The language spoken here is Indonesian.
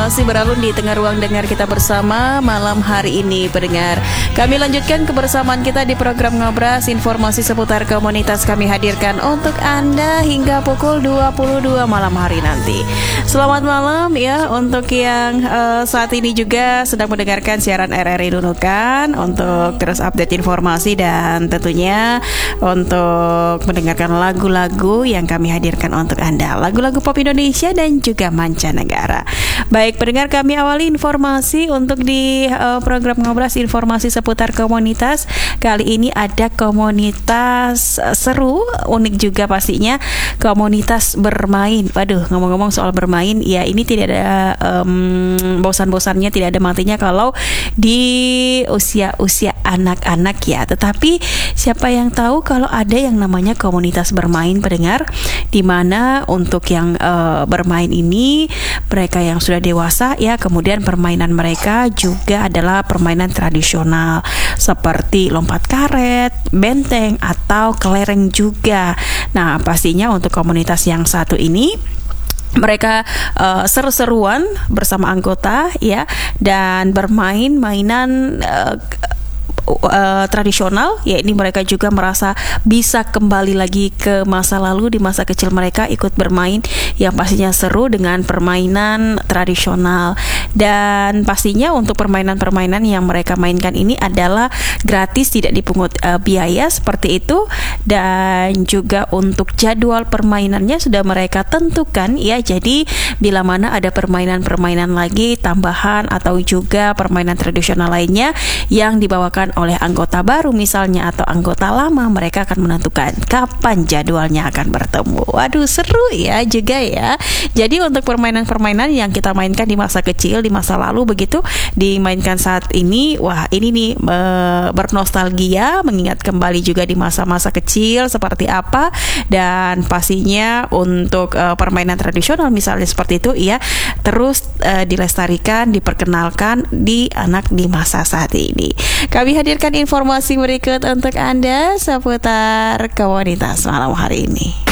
masih beralun di tengah ruang dengar kita bersama malam hari ini, pendengar. Kami lanjutkan kebersamaan kita di program Ngobras. Informasi seputar komunitas kami hadirkan untuk Anda hingga pukul 22 malam hari nanti. Selamat malam ya untuk yang saat ini juga sedang mendengarkan siaran RRI Nunukan, untuk terus update informasi dan tentunya untuk mendengarkan lagu-lagu yang kami hadirkan untuk Anda, lagu-lagu pop Indonesia dan juga mancanegara. Baik pendengar, kami awali informasi untuk di program Ngobras, informasi seputar komunitas. Kali ini ada komunitas seru, unik juga pastinya, komunitas bermain. Waduh, ngomong-ngomong soal bermain, ya ini tidak ada bosan-bosannya, tidak ada matinya kalau di usia-usia anak-anak ya. Tetapi siapa yang tahu kalau ada yang namanya komunitas bermain, pendengar, di mana untuk yang bermain ini mereka yang sudah dewasa ya, kemudian permainan mereka juga adalah permainan tradisional seperti lompat karet, benteng atau kelereng juga. Nah, pastinya untuk komunitas yang satu ini mereka seru-seruan bersama anggota ya, dan bermain mainan tradisional, ya ini mereka juga merasa bisa kembali lagi ke masa lalu, di masa kecil mereka ikut bermain yang pastinya seru dengan permainan tradisional. Dan pastinya untuk permainan-permainan yang mereka mainkan ini adalah gratis, tidak dipungut biaya seperti itu. Dan juga untuk jadwal permainannya sudah mereka tentukan ya, jadi bila mana ada permainan-permainan lagi tambahan atau juga permainan tradisional lainnya yang dibawakan oleh anggota baru misalnya atau anggota lama, mereka akan menentukan kapan jadwalnya akan bertemu. Waduh, seru ya juga ya. Jadi untuk permainan-permainan yang kita mainkan di masa kecil, di masa lalu begitu, dimainkan saat ini, wah ini nih bernostalgia, mengingat kembali juga di masa-masa kecil seperti apa. Dan pastinya untuk permainan tradisional misalnya seperti itu ya, terus dilestarikan, diperkenalkan di anak di masa saat ini. Kami hadirkan informasi berikut untuk Anda seputar komunitas malam hari ini.